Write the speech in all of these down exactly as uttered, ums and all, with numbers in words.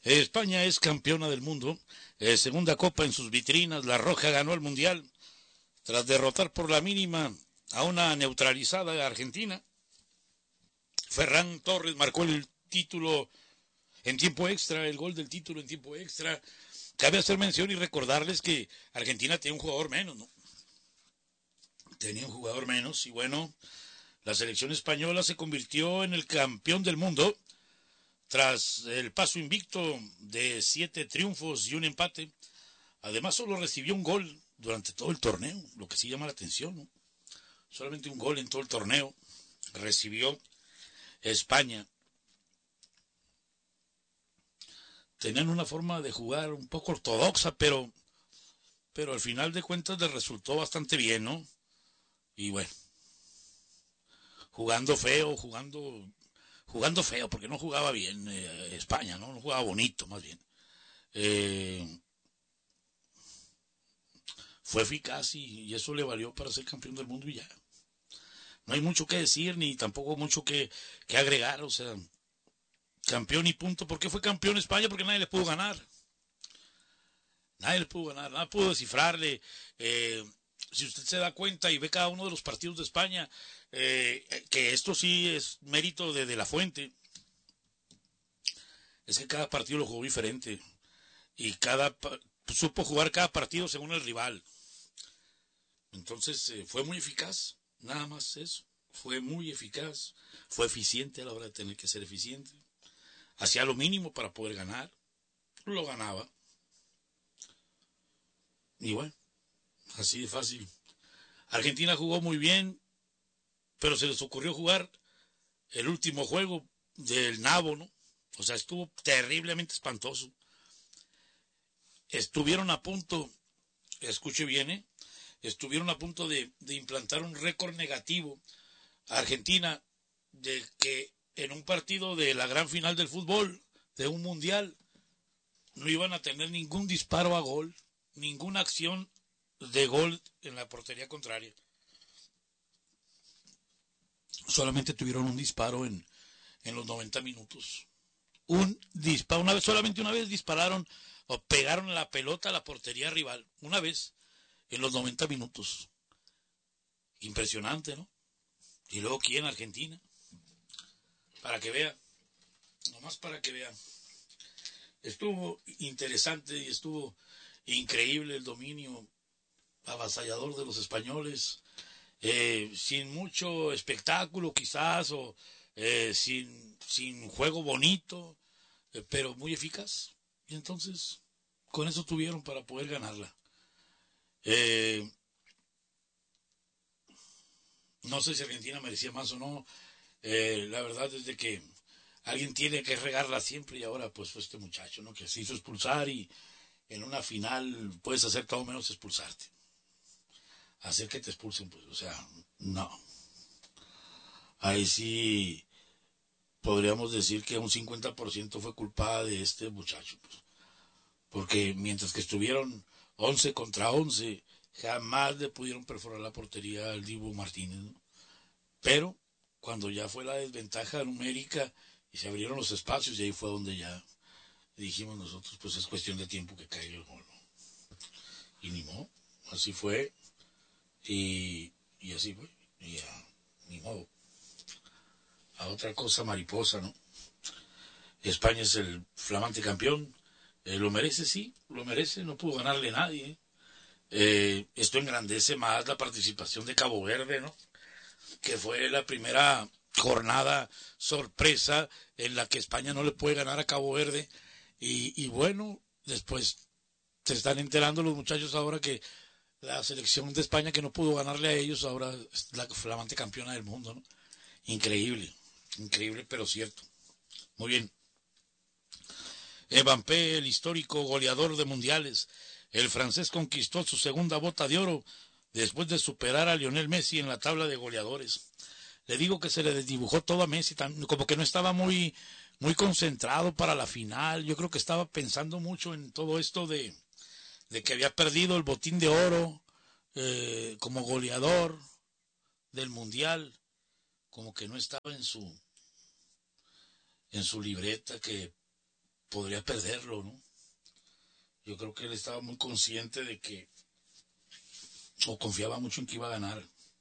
España es campeona del mundo, eh, segunda copa en sus vitrinas, la Roja ganó el Mundial tras derrotar por la mínima a una neutralizada Argentina. Ferran Torres marcó el título en tiempo extra, el gol del título en tiempo extra. Cabe hacer mención y recordarles que Argentina tenía un jugador menos, ¿no? Tenía un jugador menos y bueno, la selección española se convirtió en el campeón del mundo tras el paso invicto de siete triunfos y un empate. Además solo recibió un gol durante todo el torneo, lo que sí llama la atención, ¿no? Solamente un gol en todo el torneo recibió España. Tenían una forma de jugar un poco ortodoxa, pero, pero al final de cuentas les resultó bastante bien, ¿no? Y bueno, jugando feo, jugando, jugando feo, porque no jugaba bien eh, España, ¿no? No jugaba bonito, más bien. Eh, fue eficaz y, y eso le valió para ser campeón del mundo y ya. No hay mucho que decir, ni tampoco mucho que, que agregar, o sea, campeón y punto. ¿Por qué fue campeón España? Porque nadie le pudo ganar. Nadie le pudo ganar, nada pudo descifrarle. Eh, si usted se da cuenta y ve cada uno de los partidos de España, eh, que esto sí es mérito de, de la Fuente, es que cada partido lo jugó diferente y cada supo jugar cada partido según el rival. Entonces eh, fue muy eficaz, nada más eso. Fue muy eficaz, fue eficiente a la hora de tener que ser eficiente. Hacía lo mínimo para poder ganar, lo ganaba. Y bueno, así de fácil. Argentina jugó muy bien, pero se les ocurrió jugar el último juego del nabo, ¿no? O sea, estuvo terriblemente espantoso. Estuvieron a punto, escuche bien, ¿eh? Estuvieron a punto de, de implantar un récord negativo a Argentina de que en un partido de la gran final del fútbol, de un mundial, no iban a tener ningún disparo a gol, ninguna acción de gol en la portería contraria. Solamente tuvieron un disparo en, en los noventa minutos. Un disparo, una vez, solamente una vez dispararon o pegaron la pelota a la portería rival. Una vez en los noventa minutos. Impresionante, ¿no? Y luego aquí en Argentina. Para que vea. Nomás para que vea. Estuvo interesante y estuvo increíble el dominio avasallador de los españoles. Eh, sin mucho espectáculo quizás o eh, sin, sin juego bonito, eh, pero muy eficaz. Y entonces con eso tuvieron para poder ganarla. Eh, no sé si Argentina merecía más o no. Eh, la verdad es de que alguien tiene que regarla siempre y ahora pues fue este muchacho, ¿no? Que se hizo expulsar y en una final puedes hacer todo menos expulsarte. Hacer que te expulsen, pues, o sea, no. Ahí sí podríamos decir que un cincuenta por ciento fue culpa de este muchacho, pues. Porque mientras que estuvieron once contra once, jamás le pudieron perforar la portería al Dibu Martínez, ¿no? Pero cuando ya fue la desventaja numérica y se abrieron los espacios, y ahí fue donde ya dijimos nosotros, pues es cuestión de tiempo que caiga el gol, ¿no? Y ni modo, así fue, y, y así fue, y ya, ni modo. A otra cosa mariposa, ¿no? España es el flamante campeón, eh, lo merece, sí, lo merece, no pudo ganarle a nadie, ¿eh? Eh, esto engrandece más la participación de Cabo Verde, ¿no? Que fue la primera jornada sorpresa en la que España no le puede ganar a Cabo Verde. Y, y bueno, después se están enterando los muchachos ahora que la selección de España que no pudo ganarle a ellos ahora es la flamante campeona del mundo, ¿no? Increíble, increíble pero cierto. Muy bien. Mbappé, el histórico goleador de mundiales. El francés conquistó su segunda bota de oro después de superar a Lionel Messi en la tabla de goleadores. Le digo que se le desdibujó todo a Messi, como que no estaba muy, muy concentrado para la final. Yo creo que estaba pensando mucho en todo esto de, de que había perdido el botín de oro eh, como goleador del mundial, como que no estaba en su, en su libreta, que podría perderlo, ¿no? Yo creo que él estaba muy consciente de que, o confiaba mucho en que iba a ganar,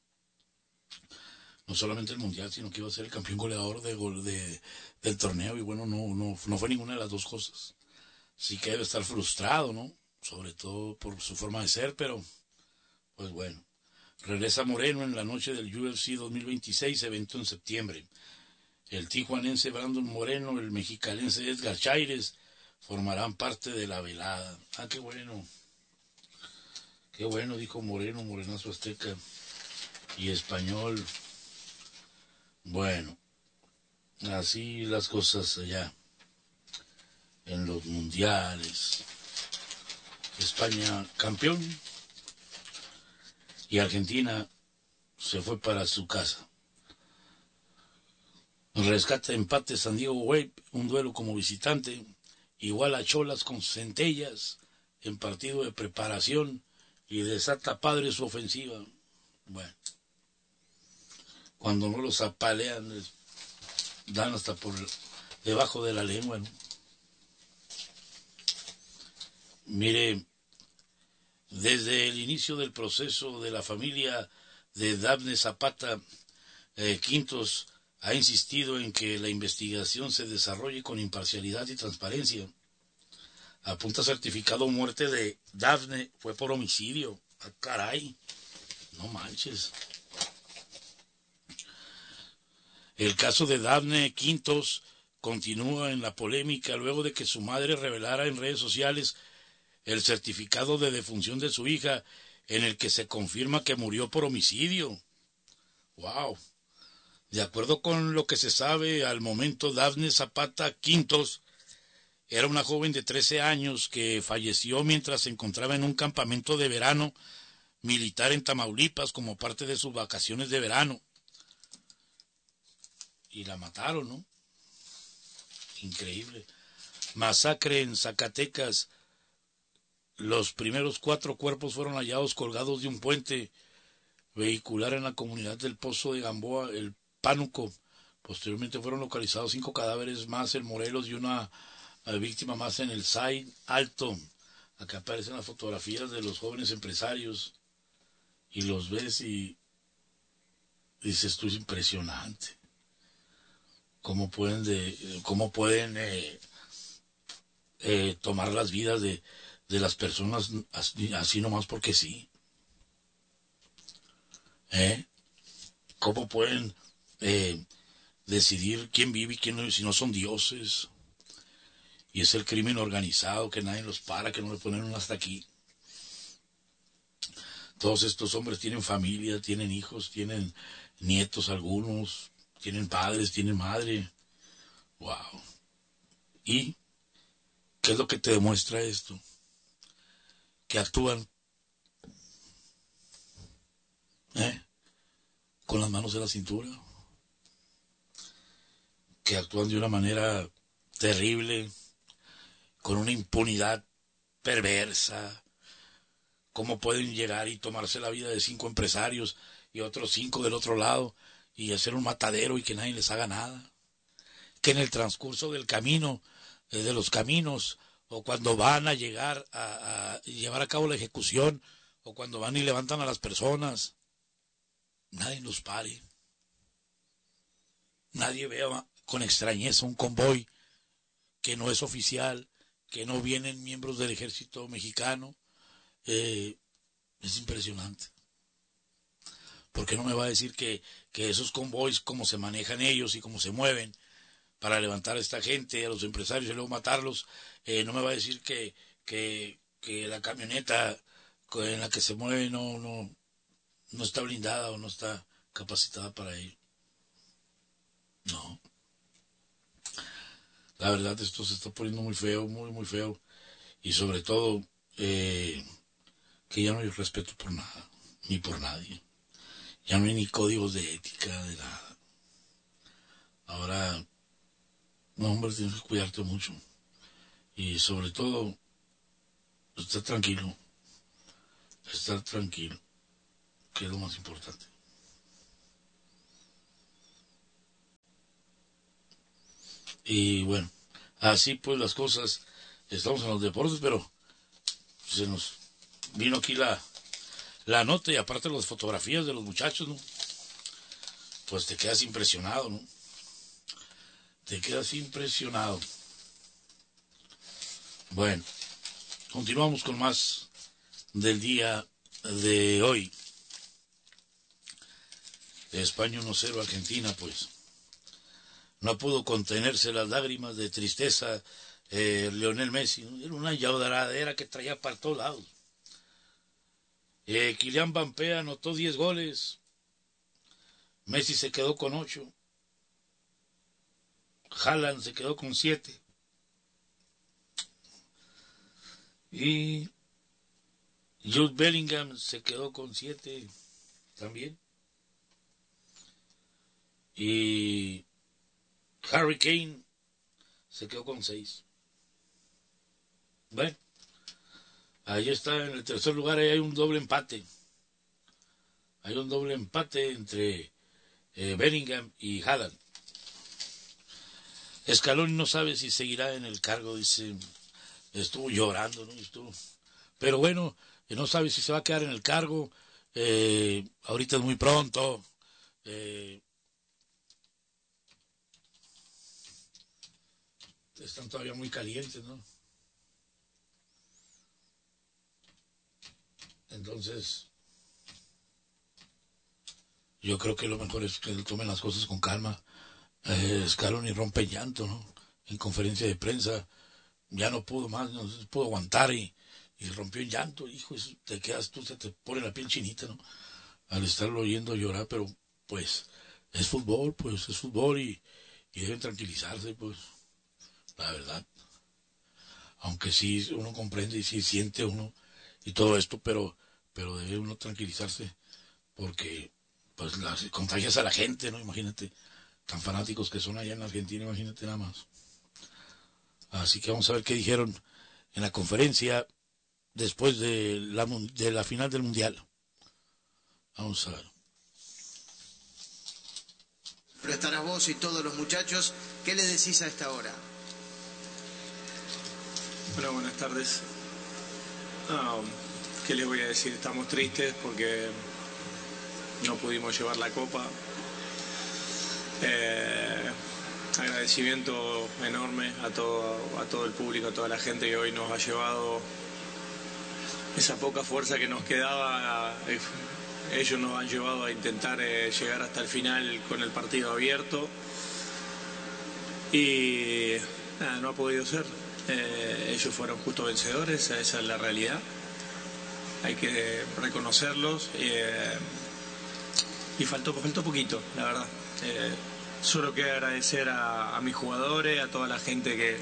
no solamente el Mundial, sino que iba a ser el campeón goleador de gol de, del torneo, y bueno, no, no, no fue ninguna de las dos cosas. Sí que debe estar frustrado, ¿no? Sobre todo por su forma de ser, pero, pues bueno. Regresa Moreno en la noche del U F C dos mil veintiséis, evento en septiembre. El tijuanense Brandon Moreno, el mexicalense Edgar Chaires formarán parte de la velada. Ah, qué bueno. Qué bueno, dijo Moreno, Morenazo Azteca y español. Bueno, así las cosas allá en los mundiales. España campeón y Argentina se fue para su casa. Rescata empate San Diego Wave, un duelo como visitante, igual a Cholas con Centellas en partido de preparación y desata Padre su ofensiva. Bueno, cuando no los apalean, les dan hasta por debajo de la lengua, ¿no? Mire, desde el inicio del proceso de la familia de Dafne Zapata, eh, Quintos ha insistido en que la investigación se desarrolle con imparcialidad y transparencia. Apunta certificado muerte de Dafne, fue por homicidio. Ah, caray, no manches. El caso de Dafne Quintos continúa en la polémica luego de que su madre revelara en redes sociales el certificado de defunción de su hija, en el que se confirma que murió por homicidio. ¡Wow! De acuerdo con lo que se sabe, al momento Dafne Zapata Quintos era una joven de trece años que falleció mientras se encontraba en un campamento de verano militar en Tamaulipas como parte de sus vacaciones de verano. Y la mataron, ¿no? Increíble. Masacre en Zacatecas. Los primeros cuatro cuerpos fueron hallados colgados de un puente vehicular en la comunidad del Pozo de Gamboa, el Pánuco. Posteriormente fueron localizados cinco cadáveres más en Morelos y una uh, víctima más en el S A I Alto. Acá aparecen las fotografías de los jóvenes empresarios y los ves y dices, esto es impresionante. ¿Cómo pueden, de, cómo pueden eh, eh, tomar las vidas de, de las personas así, así nomás porque sí? ¿Eh? ¿Cómo pueden eh, decidir quién vive y quién no, si no son dioses? Y es el crimen organizado, que nadie los para, que no le ponen un hasta aquí. Todos estos hombres tienen familia, tienen hijos, tienen nietos algunos, tienen padres, tienen madre. Wow. ¿Y qué es lo que te demuestra esto? Que actúan ¿eh? con las manos en la cintura, que actúan de una manera terrible, con una impunidad perversa. ¿Cómo pueden llegar y tomarse la vida de cinco empresarios y otros cinco del otro lado y hacer un matadero y que nadie les haga nada? Que en el transcurso del camino, eh, de los caminos, o cuando van a llegar a, a llevar a cabo la ejecución, o cuando van y levantan a las personas, nadie los pare. Nadie vea con extrañeza un convoy que no es oficial, que no vienen miembros del ejército mexicano. Eh, es impresionante. ¿Por qué no me va a decir que, que esos convoys, como se manejan ellos y cómo se mueven para levantar a esta gente, a los empresarios y luego matarlos, eh, no me va a decir que, que, que la camioneta en la que se mueve no, no, no está blindada o no está capacitada para ello? No. La verdad, esto se está poniendo muy feo, muy, muy feo. Y sobre todo, eh, que ya no hay respeto por nada, ni por nadie. Ya no hay ni códigos de ética, de nada. Ahora, no, hombre, tienes que cuidarte mucho. Y sobre todo, estar tranquilo. Estar tranquilo, que es lo más importante. Y bueno, así pues las cosas, estamos en los deportes, pero se nos vino aquí la, la nota y aparte las fotografías de los muchachos, ¿no? Pues te quedas impresionado, ¿no? Te quedas impresionado. Bueno, continuamos con más del día de hoy. España uno cero, Argentina, pues no pudo contenerse las lágrimas de tristeza eh, Lionel Messi, ¿no? Era una llauradera que traía para todos lados. Eh, Kylian Mbappé anotó diez goles, Messi se quedó con ocho, Haaland se quedó con siete y Jude Bellingham se quedó con siete también. Y Harry Kane se quedó con seis. Bueno, ahí está en el tercer lugar, ahí hay un doble empate. Hay un doble empate entre eh, Bellingham y Haaland. Scaloni no sabe si seguirá en el cargo, dice, estuvo llorando, ¿no? Estuvo, pero bueno, no sabe si se va a quedar en el cargo. Eh, ahorita es muy pronto. Eh, están todavía muy calientes, ¿no? Entonces, yo creo que lo mejor es que tomen las cosas con calma. Eh, Scaloni rompe llanto, ¿no? En conferencia de prensa, ya no pudo más, no pudo aguantar y, y rompió en llanto. Hijo, eso, te quedas tú, se te pone la piel chinita, ¿no? Al estarlo oyendo llorar, pero pues es fútbol, pues es fútbol y, y deben tranquilizarse, pues, la verdad. Aunque sí uno comprende y sí siente uno y todo esto, pero, pero debe uno tranquilizarse porque pues las contagias a la gente, ¿no? Imagínate, tan fanáticos que son allá en Argentina, imagínate nada más. Así que vamos a ver qué dijeron en la conferencia después de la, de la final del Mundial. Vamos a ver. Pero estarás vos y todos los muchachos. ¿Qué le decís a esta hora? Hola, buenas tardes. No, ¿qué les voy a decir? Estamos tristes porque no pudimos llevar la copa. Eh, agradecimiento enorme a todo, a todo el público, a toda la gente que hoy nos ha llevado esa poca fuerza que nos quedaba. Eh, ellos nos han llevado a intentar eh, llegar hasta el final con el partido abierto y nada, no ha podido ser. Eh, ellos fueron justos vencedores, esa es la realidad. Hay que reconocerlos eh, y faltó, faltó poquito, la verdad. Eh, solo quiero agradecer a, a mis jugadores, a toda la gente que,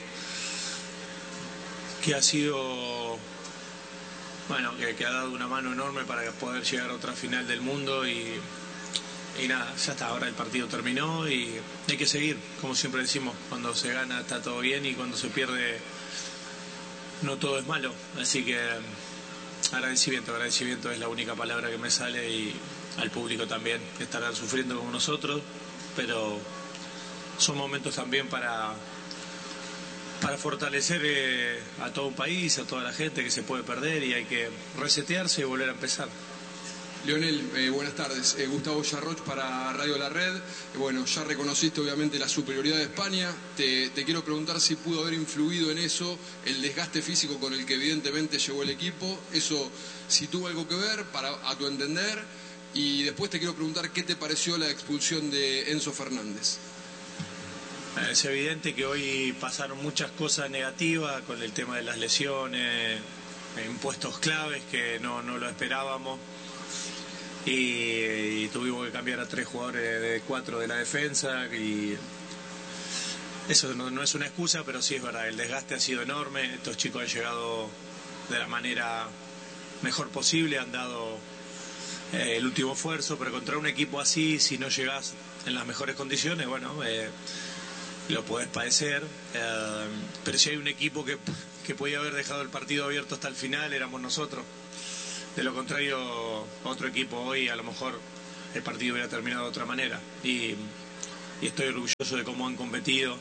que ha sido, bueno, que, que ha dado una mano enorme para poder llegar a otra final del mundo y, y nada, ya está, ahora el partido terminó y hay que seguir, como siempre decimos, cuando se gana está todo bien y cuando se pierde no todo es malo, así que agradecimiento, agradecimiento es la única palabra que me sale y al público también, que estarán sufriendo como nosotros, pero son momentos también para, para fortalecer eh, a todo un país, a toda la gente que se puede perder y hay que resetearse y volver a empezar. Lionel, eh, buenas tardes. Eh, Gustavo Yarroch para Radio La Red. Eh, bueno, ya reconociste obviamente la superioridad de España. Te, te quiero preguntar si pudo haber influido en eso el desgaste físico con el que evidentemente llegó el equipo. Eso, si tuvo algo que ver, para, a tu entender. Y después te quiero preguntar qué te pareció la expulsión de Enzo Fernández. Es evidente que hoy pasaron muchas cosas negativas con el tema de las lesiones, en puestos claves que no, no lo esperábamos. Y, y tuvimos que cambiar a tres jugadores de cuatro de la defensa y eso no, no es una excusa, pero sí es verdad, el desgaste ha sido enorme, estos chicos han llegado de la manera mejor posible, han dado eh, el último esfuerzo, pero contra un equipo así, si no llegás en las mejores condiciones, bueno, eh, lo podés padecer, eh, pero si hay un equipo que, que podía haber dejado el partido abierto hasta el final, éramos nosotros. De lo contrario, otro equipo hoy a lo mejor el partido hubiera terminado de otra manera. Y, y estoy orgulloso de cómo han competido,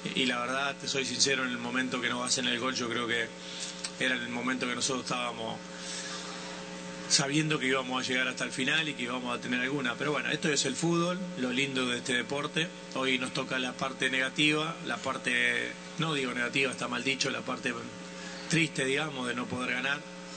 y la verdad, te soy sincero, en el momento que nos hacen el gol, yo creo que era el momento que nosotros estábamos sabiendo que íbamos a llegar hasta el final y que íbamos a tener alguna. Pero bueno, esto es el fútbol, lo lindo de este deporte. Hoy nos toca la parte negativa, la parte, no digo negativa, está mal dicho, la parte triste, digamos, de no poder ganar.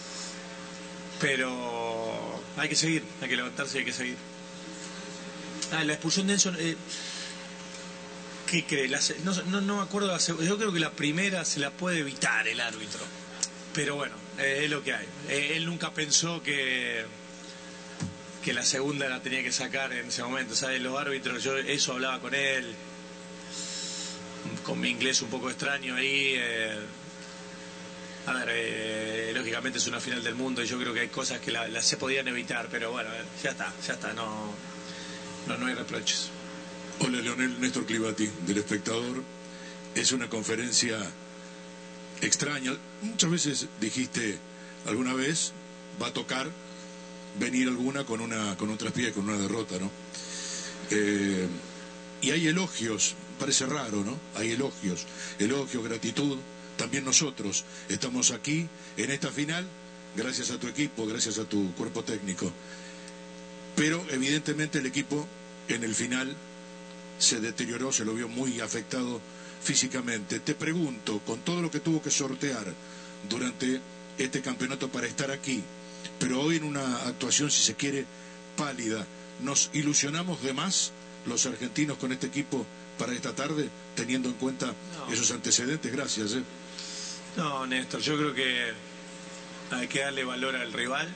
Pero hay que seguir, hay que levantarse y hay que seguir. Ah, la expulsión de Enzo, eh, ¿qué cree? La, no, no, no me acuerdo, la, yo creo que la primera se la puede evitar el árbitro. Pero bueno, eh, es lo que hay. Eh, él nunca pensó que que la segunda la tenía que sacar en ese momento, ¿sabes? Los árbitros, yo eso hablaba con él, con mi inglés un poco extraño ahí. Eh, a ver, eh, lógicamente es una final del mundo y yo creo que hay cosas que la, la se podían evitar, pero bueno, ya está, ya está, no, no, no hay reproches. Hola, Leonel, Néstor Clivati, del Espectador. Es una conferencia extraña. Muchas veces dijiste, alguna vez va a tocar venir alguna con una con un traspié, con una derrota, ¿no? Eh, y hay elogios, parece raro, ¿no? Hay elogios, elogios, gratitud. También nosotros estamos aquí en esta final gracias a tu equipo, gracias a tu cuerpo técnico. Pero evidentemente el equipo en el final se deterioró, se lo vio muy afectado físicamente. Te pregunto, con todo lo que tuvo que sortear durante este campeonato para estar aquí, pero hoy en una actuación, si se quiere, pálida, ¿nos ilusionamos de más los argentinos con este equipo para esta tarde, teniendo en cuenta no. esos antecedentes? Gracias. ¿eh? No, Néstor, yo creo que hay que darle valor al rival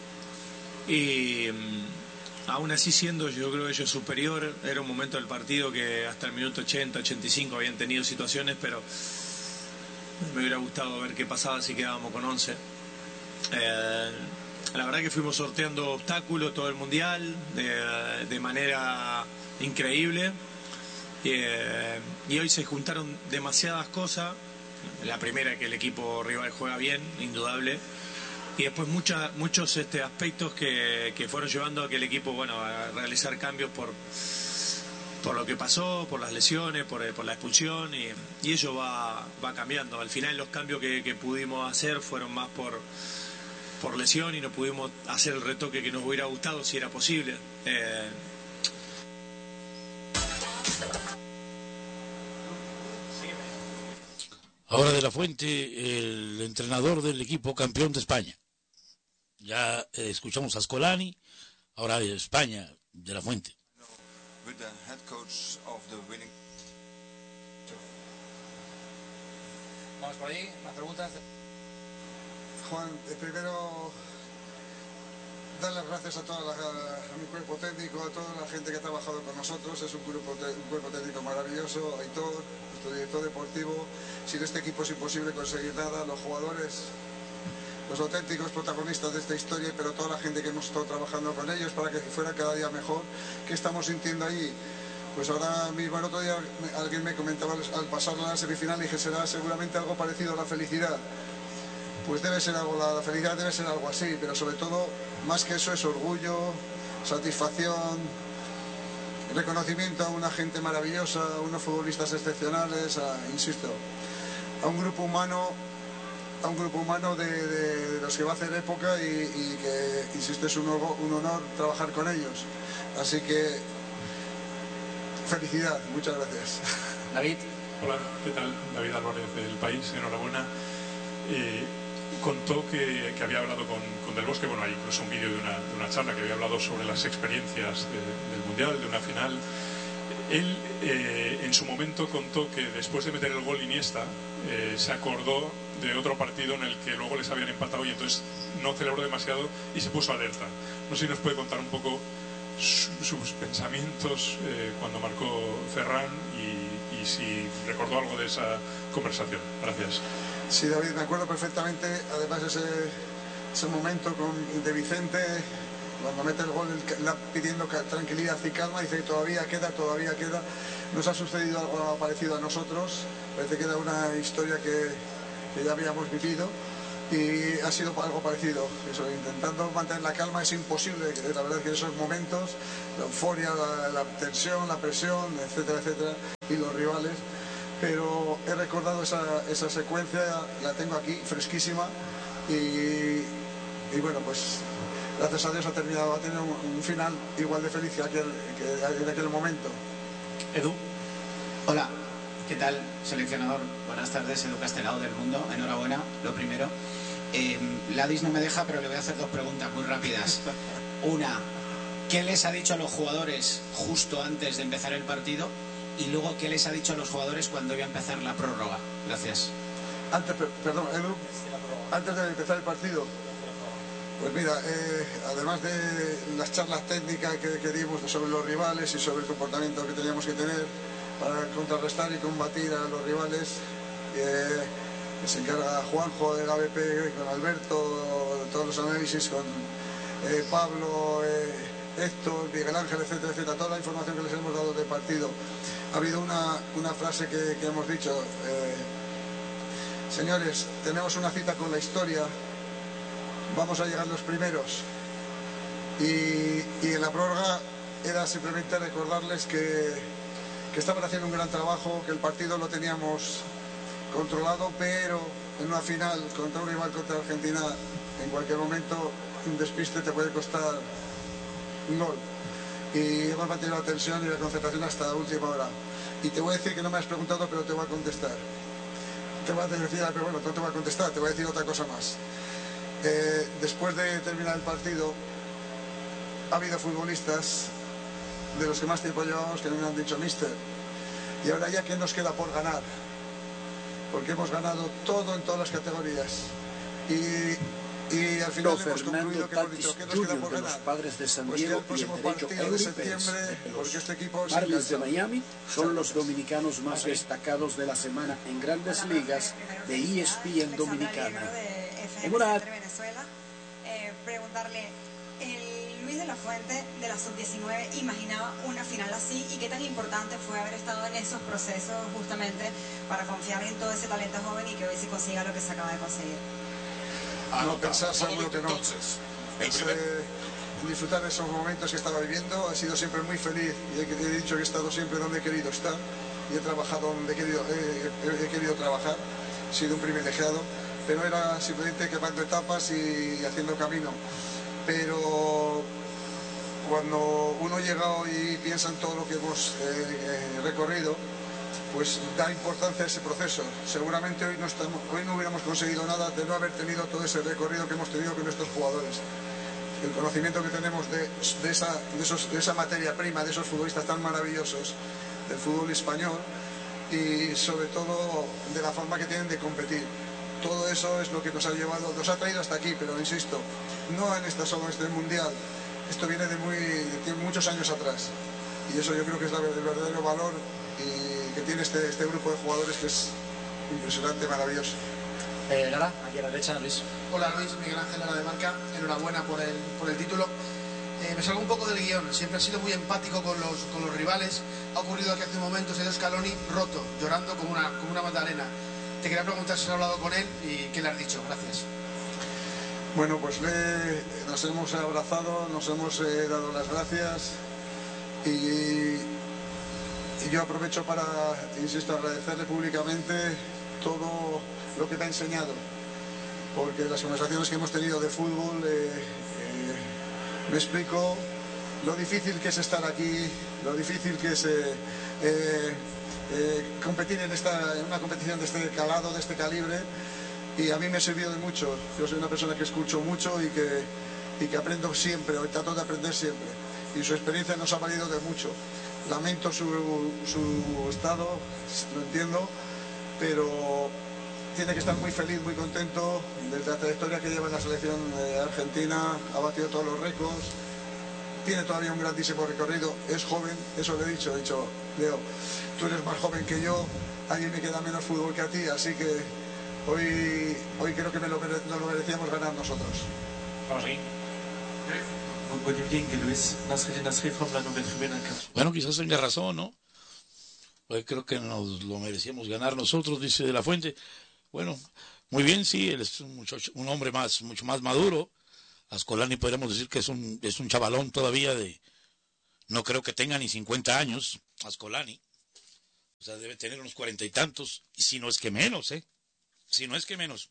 y aún así siendo, yo creo, ellos superior, era un momento del partido que hasta el minuto ochenta, ochenta y cinco habían tenido situaciones, pero me hubiera gustado ver qué pasaba si quedábamos con once. Eh, la verdad que fuimos sorteando obstáculos todo el mundial de, de manera increíble, eh, y hoy se juntaron demasiadas cosas. La primera, que el equipo rival juega bien, indudable, y después mucha, muchos este, aspectos que, que fueron llevando a que el equipo, bueno, a realizar cambios por por lo que pasó, por las lesiones, por, por la expulsión, y, y ello va, va cambiando. Al final los cambios que, que pudimos hacer fueron más por por lesión y no pudimos hacer el retoque que nos hubiera gustado si era posible. Eh... Ahora De la Fuente, el entrenador del equipo campeón de España. Ya eh, escuchamos a Scolani, ahora de España, De la Fuente. Vamos por ahí, más preguntas. Juan, primero dar las gracias a, toda la, a mi cuerpo técnico, a toda la gente que ha trabajado con nosotros. Es un, grupo, un cuerpo técnico maravilloso. Aitor, nuestro director deportivo. Sin este equipo es imposible conseguir nada. Los jugadores, los auténticos protagonistas de esta historia, pero toda la gente que hemos estado trabajando con ellos para que fuera cada día mejor. ¿Qué estamos sintiendo allí? Pues ahora mismo, el otro día alguien me comentaba al pasar la semifinal, y dije, será seguramente algo parecido a la felicidad. Pues debe ser algo, la felicidad debe ser algo así, pero sobre todo, más que eso, es orgullo, satisfacción, reconocimiento a una gente maravillosa, a unos futbolistas excepcionales, a, insisto, a un grupo humano, a un grupo humano de, de, de los que va a hacer época y, y que, insisto, es un, un honor trabajar con ellos. Así que, felicidad, muchas gracias. David. Hola, ¿qué tal? David Álvarez del País, enhorabuena. Eh, contó que, que había hablado con, con Del Bosque, bueno, hay incluso un vídeo de una, de una charla que había hablado sobre las experiencias de, del Mundial, de una final. Él eh, en su momento contó que después de meter el gol Iniesta eh, se acordó de otro partido en el que luego les habían empatado y entonces no celebró demasiado y se puso alerta. No sé si nos puede contar un poco su, sus pensamientos eh, cuando marcó Ferran y, y si recordó algo de esa conversación. Gracias. Sí, David, me acuerdo perfectamente, además ese, ese momento con, de Vicente, cuando mete el gol la, pidiendo tranquilidad y calma, dice que todavía queda, todavía queda. Nos ha sucedido algo parecido a nosotros, parece que era una historia que, que ya habíamos vivido y ha sido algo parecido. Eso, intentando mantener la calma es imposible, la verdad es que en esos momentos, la euforia, la, la tensión, la presión, etcétera, etcétera, y los rivales, pero he recordado esa, esa secuencia, la tengo aquí fresquísima y, y bueno, pues gracias a Dios ha terminado, ha tenido un, un final igual de feliz que, aquel, que en aquel momento. Edu. Hola, ¿qué tal, seleccionador? Buenas tardes, Edu Castelao del Mundo, enhorabuena, lo primero. Eh, Ladis no me deja, pero le voy a hacer dos preguntas muy rápidas. Una, ¿qué les ha dicho a los jugadores justo antes de empezar el partido? Y luego, ¿qué les ha dicho a los jugadores cuando iba a empezar la prórroga? Gracias. Antes, perdón, Edu, antes de empezar el partido, pues mira, eh, además de las charlas técnicas que, que dimos sobre los rivales y sobre el comportamiento que teníamos que tener para contrarrestar y combatir a los rivales, eh, que se encarga Juanjo del A B P con Alberto, de todos los análisis con eh, Pablo, eh, Héctor, Miguel Ángel, etcétera, etcétera, toda la información que les hemos dado del partido. Ha habido una, una frase que, que hemos dicho, eh, señores, tenemos una cita con la historia, vamos a llegar los primeros, y, y en la prórroga era simplemente recordarles que, que estaban haciendo un gran trabajo, que el partido lo teníamos controlado, pero en una final contra un rival, contra Argentina, en cualquier momento un despiste te puede costar un gol. Y hemos mantenido la tensión y la concentración hasta la última hora. Y te voy a decir que no me has preguntado, pero te voy a contestar. Te voy a decir, pero bueno, no te voy a contestar, te voy a decir otra cosa más. Eh, después de terminar el partido, ha habido futbolistas de los que más tiempo llevamos que me han dicho, mister, y ahora ya qué nos queda por ganar, porque hemos ganado todo en todas las categorías y, y al final hemos concluido que hemos dicho, ¿qué nos queda por ganar? Padres de San Pues que Diego el próximo y el derecho partido de septiembre, porque este equipo Los Marlins de Miami son los dominicanos más destacados de la semana en Grandes Ligas de E S P N Dominicana. En una... Venezuela, eh, preguntarle, el Luis de la Fuente de la sub diecinueve imaginaba una final así, y qué tan importante fue haber estado en esos procesos justamente para confiar en todo ese talento joven y que hoy se consiga lo que se acaba de conseguir. No pensar seguro que no. Pensé en disfrutar de esos momentos que estaba viviendo. He sido siempre muy feliz y he dicho que he estado siempre donde he querido estar y he trabajado donde he querido, he, he querido trabajar. He sido un privilegiado, pero era simplemente quemando etapas y haciendo camino. Pero cuando uno llega y piensa en todo lo que hemos eh, recorrido, pues da importancia a ese proceso. Seguramente hoy no, estamos, hoy no hubiéramos conseguido nada de no haber tenido todo ese recorrido que hemos tenido con nuestros jugadores. El conocimiento que tenemos de, de, esa, de, esos, de esa materia prima, de esos futbolistas tan maravillosos del fútbol español, y sobre todo de la forma que tienen de competir. Todo eso es lo que nos ha llevado, nos ha traído hasta aquí, pero insisto, no en esta solo este mundial, esto viene de, muy, de muchos años atrás, y eso yo creo que es el verdadero valor y que tiene este, este grupo de jugadores, que es impresionante, maravilloso. Eh, Lara, aquí a la derecha, Luis. Hola Luis, Miguel Ángel Lara de Marca, enhorabuena por el, por el título. Eh, me salgo un poco del guión, siempre ha sido muy empático con los, con los rivales. Ha ocurrido que hace un momento se dio Scaloni roto, llorando como una, como una magdalena. Te quería preguntar si has hablado con él y qué le has dicho. Gracias. Bueno, pues le, nos hemos abrazado, nos hemos eh, dado las gracias y, y yo aprovecho para, insisto, agradecerle públicamente todo lo que me ha enseñado, porque las conversaciones que hemos tenido de fútbol eh, eh, me explico lo difícil que es estar aquí, lo difícil que es eh, eh, eh, competir en, esta, en una competición de este calado, de este calibre, y a mí me ha servido de mucho. Yo soy una persona que escucho mucho y que, y que aprendo siempre, o trato de aprender siempre, y su experiencia nos ha valido de mucho. Lamento su, su estado, lo entiendo, pero tiene que estar muy feliz, muy contento de la trayectoria que lleva en la selección de Argentina. Ha batido todos los récords, tiene todavía un grandísimo recorrido, es joven, eso le he dicho, he dicho, Leo, tú eres más joven que yo, a mí me queda menos fútbol que a ti, así que hoy, hoy creo que me lo, mere- nos lo merecíamos ganar nosotros. Vamos aquí. Good evening, Luis. Nasri Nasri from la Nouvelle Tribune. Bueno, quizás tenga razón, ¿no? Pues creo que nos lo merecíamos ganar nosotros, dice De la Fuente. Bueno, muy bien, sí, él es un, muchacho, un hombre más, mucho más maduro. Ascolani podríamos decir que es un, es un chavalón todavía de, no creo que tenga ni cincuenta años, Ascolani. O sea, debe tener unos cuarenta y tantos, y si no es que menos, ¿eh? Si no es que menos.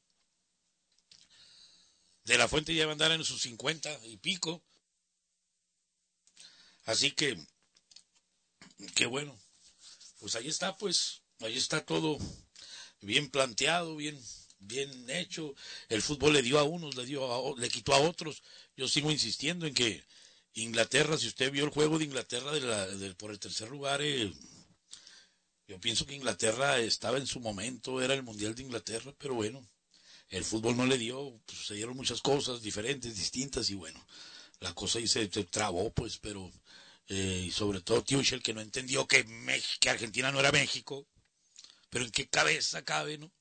De la Fuente ya va a andar en sus cincuenta y pico. Así que, qué bueno. Pues ahí está, pues, ahí está todo bien planteado, bien, bien hecho. El fútbol le dio a unos, le dio a, le quitó a otros. Yo sigo insistiendo en que Inglaterra, si usted vio el juego de Inglaterra de la, de, por el tercer lugar, eh, yo pienso que Inglaterra estaba en su momento, era el Mundial de Inglaterra, pero bueno, el fútbol no le dio, pues, se dieron muchas cosas diferentes, distintas, y bueno, la cosa ahí se, se trabó, pues, pero, eh, y sobre todo Tuchel, que no entendió que, México, que Argentina no era México, pero en qué cabeza cabe, ¿no?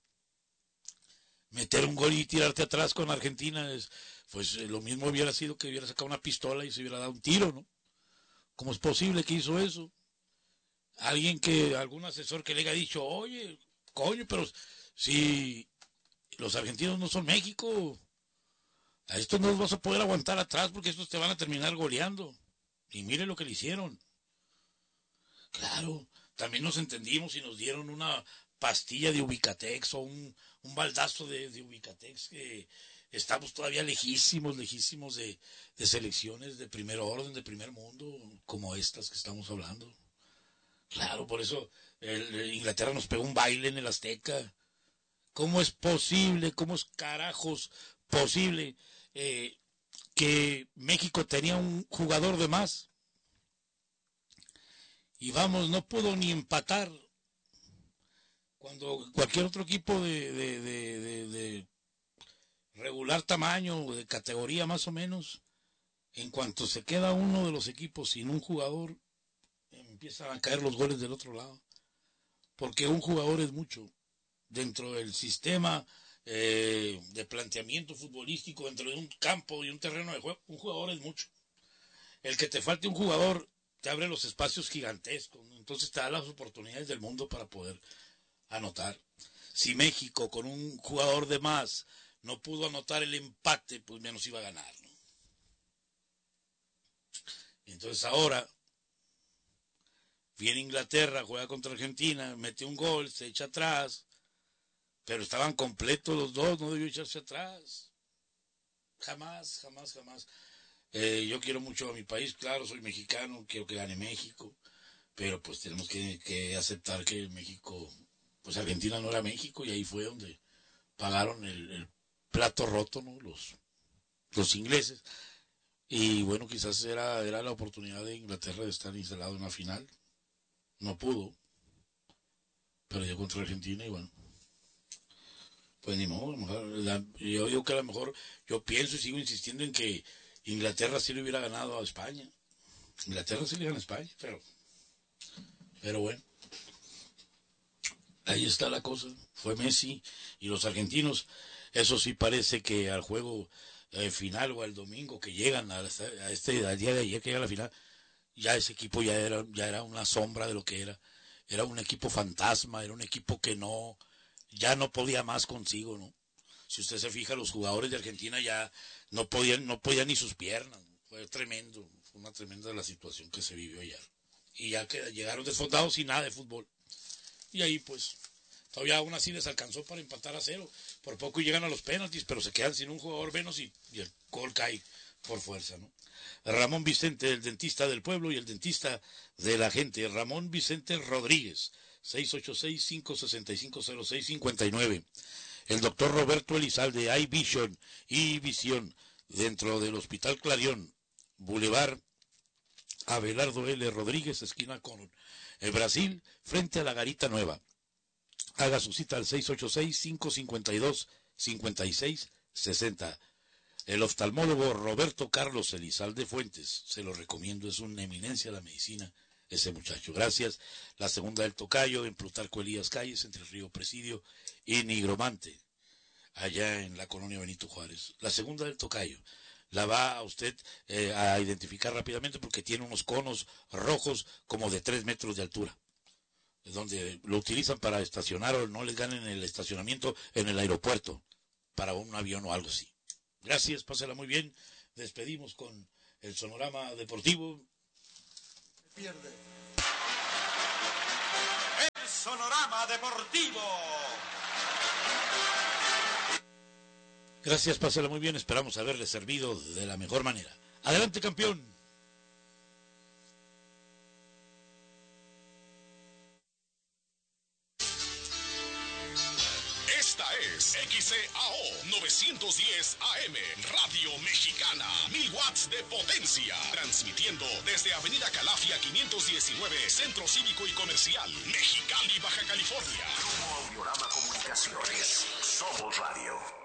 Meter un gol y tirarte atrás con Argentina, es, pues eh, lo mismo hubiera sido que hubiera sacado una pistola y se hubiera dado un tiro, ¿no? ¿Cómo es posible que hizo eso? Alguien que, algún asesor que le haya dicho, oye, coño, pero si los argentinos no son México, a estos no los vas a poder aguantar atrás porque estos te van a terminar goleando. Y mire lo que le hicieron. Claro, también nos entendimos y nos dieron una pastilla de Ubicatex o un, un baldazo de, de Ubicatex, que estamos todavía lejísimos, lejísimos de, de selecciones de primer orden, de primer mundo, como estas que estamos hablando. Claro, por eso el, el Inglaterra nos pegó un baile en el Azteca. ¿Cómo es posible, cómo es carajos posible eh, que México tenía un jugador de más? Y vamos, no pudo ni empatar cuando cualquier otro equipo de, de, de, de, de regular tamaño, de categoría más o menos, en cuanto se queda uno de los equipos sin un jugador, empiezan a caer los goles del otro lado, porque un jugador es mucho. Dentro del sistema eh, de planteamiento futbolístico, dentro de un campo y un terreno de juego, un jugador es mucho. El que te falte un jugador te abre los espacios gigantescos, ¿no? Entonces te da las oportunidades del mundo para poder anotar. Si México con un jugador de más no pudo anotar el empate, pues menos iba a ganar, ¿no? Entonces ahora viene Inglaterra, juega contra Argentina, mete un gol, se echa atrás, pero estaban completos los dos, no debió echarse atrás. Jamás, jamás, jamás. Eh, yo quiero mucho a mi país, claro, soy mexicano, quiero que gane México, pero pues tenemos que, que aceptar que México, pues Argentina no era México, y ahí fue donde pagaron el, el plato roto, ¿no? Los, los ingleses. Y bueno, quizás era, era la oportunidad de Inglaterra de estar instalado en una final. No pudo, perdió contra Argentina y bueno, pues ni modo. A lo mejor, la, yo digo que a lo mejor, yo pienso y sigo insistiendo en que Inglaterra sí le hubiera ganado a España. Inglaterra sí le gana a España, pero, pero bueno, ahí está la cosa. Fue Messi y los argentinos. Eso sí parece que al juego eh, final o al domingo que llegan a, a este al día de ayer que llega a la final, ya ese equipo ya era ya era una sombra de lo que era. Era un equipo fantasma, era un equipo que no ya no podía más consigo, ¿no? Si usted se fija, los jugadores de Argentina ya no podían no podían ni sus piernas. Fue tremendo, fue una tremenda la situación que se vivió ayer. Y ya que llegaron desfondados sin nada de fútbol. Y ahí pues todavía aún así les alcanzó para empatar a cero. Por poco llegan a los penaltis, pero se quedan sin un jugador menos y, y el gol cae por fuerza, ¿no? Ramón Vicente, el dentista del pueblo y el dentista de la gente. Ramón Vicente Rodríguez, seis ocho seis, cinco seis cinco, cero seis cinco nueve. El doctor Roberto Elizalde, Eye Vision y Visión, dentro del Hospital Clarión, Boulevard Abelardo L. Rodríguez, esquina con el Brasil, frente a la Garita Nueva. Haga su cita al seis ocho seis, cinco cinco dos, cinco seis seis cero. El oftalmólogo Roberto Carlos Elizalde Fuentes, se lo recomiendo, es una eminencia de la medicina ese muchacho. Gracias. La segunda del Tocayo, en Plutarco Elías Calles, entre el Río Presidio y Nigromante, allá en la colonia Benito Juárez. La segunda del Tocayo la va a usted eh, a identificar rápidamente porque tiene unos conos rojos como de tres metros de altura, donde lo utilizan para estacionar o no les ganen el estacionamiento en el aeropuerto para un avión o algo así. Gracias, pásela muy bien. Despedimos con el Sonorama Deportivo. Pierde. Sonorama Deportivo. Gracias, pásala muy bien. Esperamos haberle servido de la mejor manera. Adelante, campeón. Esta es X C A O novecientos diez A M, Radio Mexicana, mil watts de potencia, transmitiendo desde Avenida Calafia quinientos diecinueve, Centro Cívico y Comercial, Mexicali, Baja California. Grupo Audiorama Comunicaciones, somos radio.